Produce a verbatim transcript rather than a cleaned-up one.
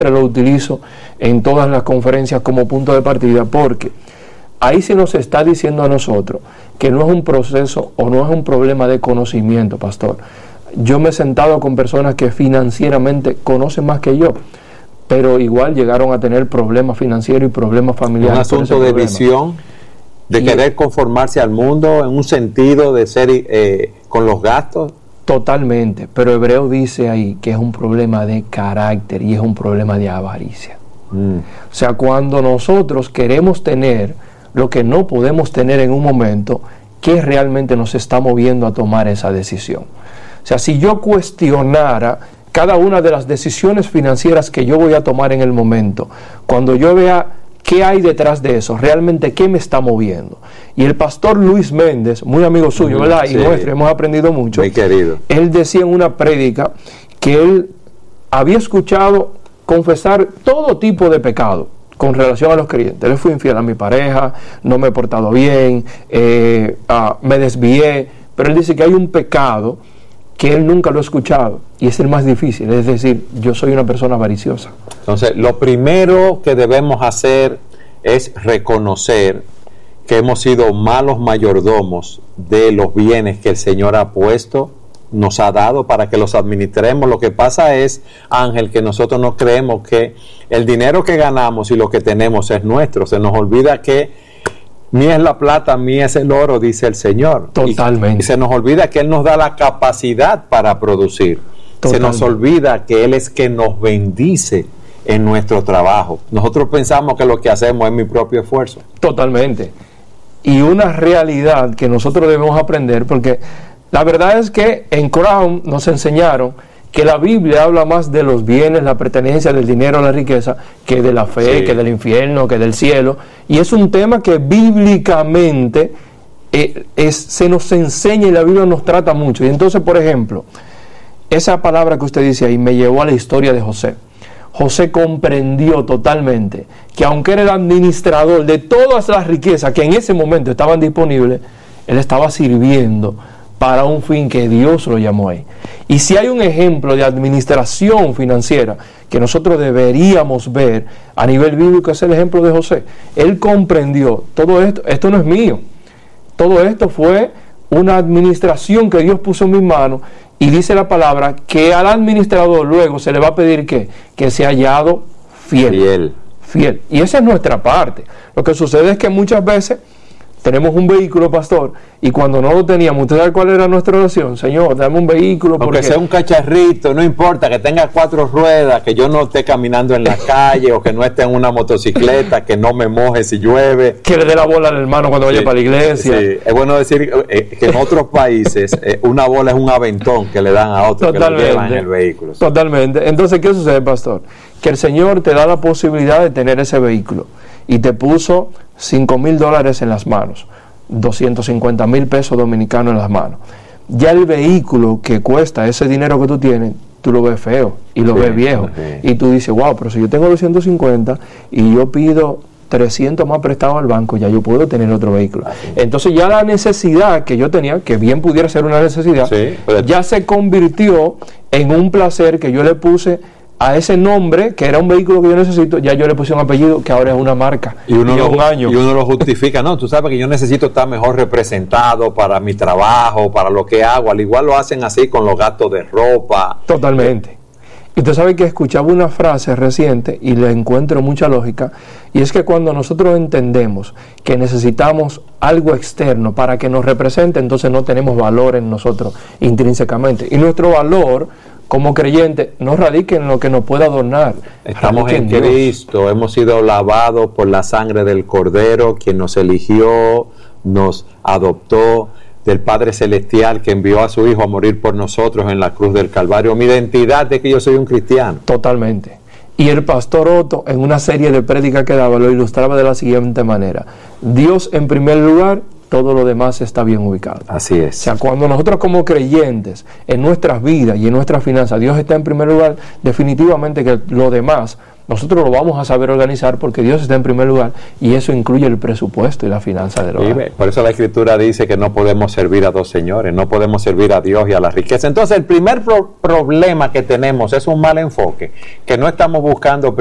lo utilizo en todas las conferencias como punto de partida, porque ahí se nos está diciendo a nosotros que no es un proceso o no es un problema de conocimiento, pastor. Yo me he sentado con personas que financieramente conocen más que yo, pero igual llegaron a tener problemas financieros y problemas familiares. Un asunto de visión, de y querer conformarse al mundo en un sentido de ser eh, con los gastos. Totalmente, pero Hebreo dice ahí que es un problema de carácter y es un problema de avaricia. Mm. O sea, cuando nosotros queremos tener lo que no podemos tener en un momento, ¿qué realmente nos está moviendo a tomar esa decisión? O sea, si yo cuestionara cada una de las decisiones financieras que yo voy a tomar en el momento, cuando yo vea qué hay detrás de eso, realmente qué me está moviendo. Y el pastor Luis Méndez, muy amigo suyo, mm, ¿verdad? Sí. Y nuestro, hemos aprendido mucho. Muy querido. Él decía en una prédica que él había escuchado confesar todo tipo de pecado con relación a los creyentes. Le fui infiel a mi pareja, no me he portado bien, eh, ah, me desvié, pero él dice que hay un pecado que él nunca lo ha escuchado y es el más difícil, es decir, yo soy una persona avariciosa. Entonces, lo primero que debemos hacer es reconocer que hemos sido malos mayordomos de los bienes que el Señor ha puesto, nos ha dado para que los administremos. Lo que pasa es, Ángel, que nosotros no creemos que el dinero que ganamos y lo que tenemos es nuestro. Se nos olvida que mía es la plata, mía es el oro, dice el Señor. Totalmente. Y, y se nos olvida que Él nos da la capacidad para producir. Totalmente. Se nos olvida que Él es quien nos bendice en nuestro trabajo. Nosotros pensamos que lo que hacemos es mi propio esfuerzo. Totalmente. Y una realidad que nosotros debemos aprender, porque la verdad es que en Crown nos enseñaron que la Biblia habla más de los bienes, la pertenencia del dinero, la riqueza, que de la fe, sí. que del infierno, que del cielo. Y es un tema que bíblicamente eh, es, se nos enseña y la Biblia nos trata mucho. Y entonces, por ejemplo, esa palabra que usted dice ahí me llevó a la historia de José. José comprendió totalmente que aunque era el administrador de todas las riquezas que en ese momento estaban disponibles, él estaba sirviendo para un fin que Dios lo llamó ahí. Y si hay un ejemplo de administración financiera que nosotros deberíamos ver a nivel bíblico, es el ejemplo de José. Él comprendió, todo esto, esto no es mío, todo esto fue una administración que Dios puso en mis manos, y dice la palabra que al administrador luego se le va a pedir que, que sea hallado fiel, fiel. Fiel. Y esa es nuestra parte. Lo que sucede es que muchas veces tenemos un vehículo, pastor, y cuando no lo teníamos, ¿usted sabe cuál era nuestra oración? Señor, dame un vehículo. Aunque porque sea un cacharrito, no importa, que tenga cuatro ruedas, que yo no esté caminando en la calle, o que no esté en una motocicleta, que no me moje si llueve. Que le dé la bola al hermano cuando sí, vaya para la iglesia. Sí. Es bueno decir eh, que en otros países eh, una bola es un aventón que le dan a otro, totalmente, que lo llevan en el vehículo. Sí. Totalmente. Entonces, ¿qué sucede, pastor? Que el Señor te da la posibilidad de tener ese vehículo y te puso cinco mil dólares en las manos, doscientos cincuenta mil pesos dominicanos en las manos. Ya el vehículo que cuesta ese dinero que tú tienes, tú lo ves feo y lo sí, ves viejo. Sí. Y tú dices, wow, pero si yo tengo doscientos cincuenta y yo pido trescientos más prestado al banco, ya yo puedo tener otro vehículo. Así. Entonces ya la necesidad que yo tenía, que bien pudiera ser una necesidad, sí, pero ya se convirtió en un placer que yo le puse a ese nombre, que era un vehículo que yo necesito, ya yo le puse un apellido que ahora es una marca. Y uno, y lo, un año. Y uno lo justifica. No, tú sabes que yo necesito estar mejor representado para mi trabajo, para lo que hago. Al igual lo hacen así con los gastos de ropa. Totalmente. Y tú sabes que escuchaba una frase reciente y le encuentro mucha lógica, y es que cuando nosotros entendemos que necesitamos algo externo para que nos represente, entonces no tenemos valor en nosotros intrínsecamente. Y nuestro valor como creyente no radica en lo que nos pueda adornar. Estamos en Cristo, hemos sido lavados por la sangre del Cordero, quien nos eligió, nos adoptó, del Padre Celestial que envió a su Hijo a morir por nosotros en la cruz del Calvario. Mi identidad es que yo soy un cristiano. Totalmente. Y el pastor Otto, en una serie de prédicas que daba, lo ilustraba de la siguiente manera: Dios en primer lugar, todo lo demás está bien ubicado. Así es. O sea, cuando nosotros como creyentes, en nuestras vidas y en nuestras finanzas, Dios está en primer lugar, definitivamente que lo demás nosotros lo vamos a saber organizar porque Dios está en primer lugar y eso incluye el presupuesto y la finanza del hogar. Por eso la Escritura dice que no podemos servir a dos señores, no podemos servir a Dios y a la riqueza. Entonces el primer pro- problema que tenemos es un mal enfoque, que no estamos buscando